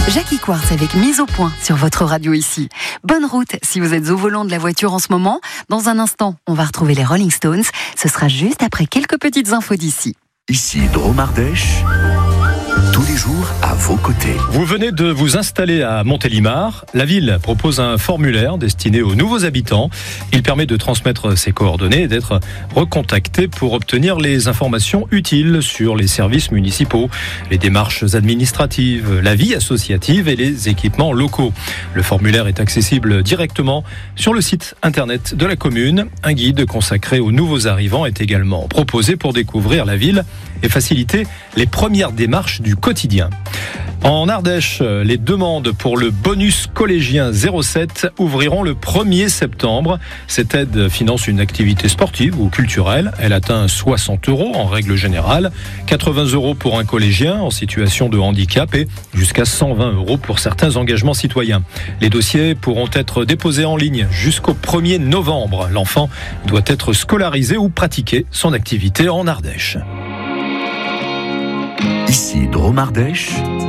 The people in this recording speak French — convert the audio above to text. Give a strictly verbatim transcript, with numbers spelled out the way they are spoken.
Jackie Quartz avec Mise au point sur votre radio ici. Bonne route si vous êtes au volant de la voiture en ce moment. Dans un instant, on va retrouver les Rolling Stones. Ce sera juste après quelques petites infos d'ici. Ici Drôme Ardèche, tous les jours à vos côtés. Vous venez de vous installer à Montélimar. La ville propose un formulaire destiné aux nouveaux habitants. Il permet de transmettre ses coordonnées et d'être recontacté pour obtenir les informations utiles sur les services municipaux, les démarches administratives, la vie associative et les équipements locaux. Le formulaire est accessible directement sur le site internet de la commune. Un guide consacré aux nouveaux arrivants est également proposé pour découvrir la ville et faciliter les premières démarches du quotidien. En Ardèche, les demandes pour le bonus collégien zéro sept ouvriront le premier septembre. Cette aide finance une activité sportive ou culturelle. Elle atteint soixante euros en règle générale, quatre-vingts euros pour un collégien en situation de handicap et jusqu'à cent vingt euros pour certains engagements citoyens. Les dossiers pourront être déposés en ligne jusqu'au premier novembre. L'enfant doit être scolarisé ou pratiquer son activité en Ardèche. Ici Drôme Ardèche,